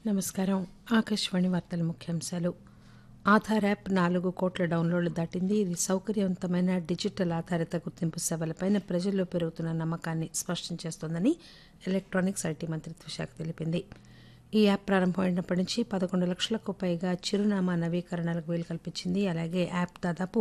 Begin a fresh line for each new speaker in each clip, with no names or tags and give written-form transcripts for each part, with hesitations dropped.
నమస్కారం. ఆకాశవాణి వార్తల ముఖ్యాంశాలు. ఆధార్ యాప్ 4 కోట్ల డౌన్లోడ్లు దాటింది. ఇది సౌకర్యవంతమైన డిజిటల్ ఆధారిత గుర్తింపు సేవలపైన ప్రజల్లో పెరుగుతున్న నమ్మకాన్ని స్పష్టం చేస్తోందని ఎలక్ట్రానిక్స్, ఐటీ మంత్రిత్వ శాఖ తెలిపింది. ఈ యాప్ ప్రారంభమైనప్పటి నుంచి 11 లక్షలకు పైగా చిరునామా నవీకరణలకు వీలు కల్పించింది. అలాగే యాప్ దాదాపు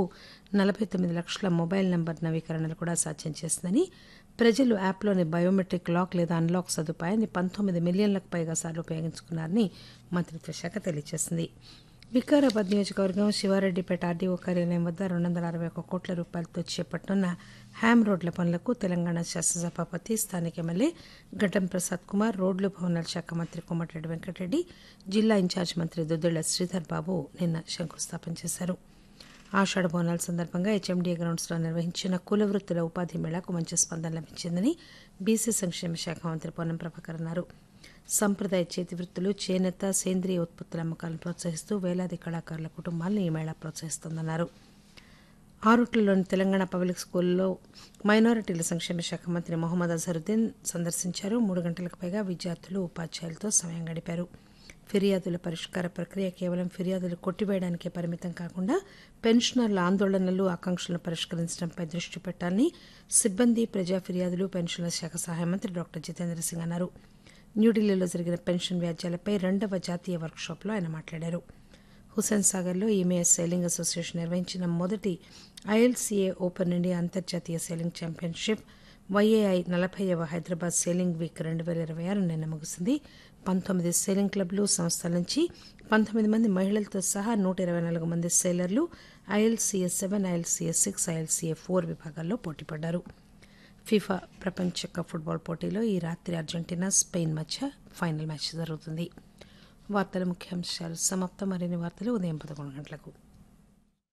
49 లక్షల మొబైల్ నంబర్ నవీకరణలు కూడా సాధ్యం చేసిందని, ప్రజలు యాప్లోని బయోమెట్రిక్ లాక్ లేదా అన్లాక్ సదుపాయాన్ని 19 మిలియన్లకు పైగా సార్లు ఉపయోగించుకున్నారని మంత్రిత్వ శాఖ తెలియజేసింది. వికారాబాద్ నియోజకవర్గం శివారెడ్డిపేట ఆర్డీఓ కార్యాలయం వద్ద 261 కోట్ల రూపాయలతో చేపట్టనున్న హ్యామ్ రోడ్ల పనులకు తెలంగాణ శాసనసభాపతి, స్థానిక ఎమ్మెల్యే గడ్డం ప్రసాద్ కుమార్, రోడ్లు భవనాల శాఖ మంత్రి కోమటిరెడ్డి వెంకటరెడ్డి, జిల్లా ఇన్ఛార్జి మంత్రి దుద్దిళ్ల శ్రీధర్ బాబు నిన్న శంకుస్థాపన చేశారు. ఆషాఢ బోనాల సందర్భంగా హెచ్ఎండీఏ గ్రౌండ్స్లో నిర్వహించిన కుల వృత్తుల ఉపాధి మేళాకు మంచి స్పందన లభించిందని బీసీ సంక్షేమ శాఖ మంత్రి పొన్నం ప్రభాకర్ అన్నారు. సంప్రదాయ చేతి వృత్తులు, చేనేత, సేంద్రియ ఉత్పత్తుల అమ్మకాలను ప్రోత్సహిస్తూ వేలాది కళాకారుల కుటుంబాలను ఈ మేళా ప్రోత్సహిస్తోందన్నారు. ఆరుట్లలోని తెలంగాణ పబ్లిక్ స్కూల్లో మైనారిటీల సంక్షేమ శాఖ మంత్రి మొహమ్మద్ అజహరుద్దీన్ సందర్శించారు. 3 గంటలకు పైగా విద్యార్థులు, ఉపాధ్యాయులతో సమయం గడిపారు. ఫిర్యాదుల పరిష్కార ప్రక్రియ కేవలం ఫిర్యాదులు కొట్టివేయడానికే పరిమితం కాకుండా పెన్షనర్ల ఆందోళనలు, ఆకాంక్షలను పరిష్కరించడంపై దృష్టి పెట్టాలని సిబ్బంది, ప్రజా ఫిర్యాదులు, పెన్షన్ల శాఖ సహాయ మంత్రి డాక్టర్ జితేంద్ర సింగ్ అన్నారు. న్యూఢిల్లీలో జరిగిన పెన్షన్ వ్యాజ్యాలపై 2వ జాతీయ వర్క్షాప్లో ఆయన మాట్లాడారు. హుస్సేన్ సాగర్లో ఈమేఎస్ సైలింగ్ అసోసియేషన్ నిర్వహించిన మొదటి ఐఎల్సీఏ ఓపెన్ ఇండియా అంతర్జాతీయ sailing championship వైఏఐ 40వ Hyderabad selling week 2026 నిన్న ముగిసింది. 19 సేలింగ్ క్లబ్లు, సంస్థల నుంచి 19 మంది మహిళలతో సహా 124 మంది సేలర్లు ఐఎల్సీఏ 7, ఐఎల్సీఏ 6, ఐఎల్సీఏ 4 విభాగాల్లో పోటీపడ్డారు. ఫిఫా ప్రపంచ కప్ ఫుట్బాల్ పోటీలో ఈ రాత్రి అర్జెంటీనా, స్పెయిన్ మధ్య ఫైనల్ మ్యాచ్ జరుగుతుంది. వార్తల ముఖ్యాంశాలు సమాప్తం. మరిన్ని వార్తలు ఉదయం 11 గంటలకు.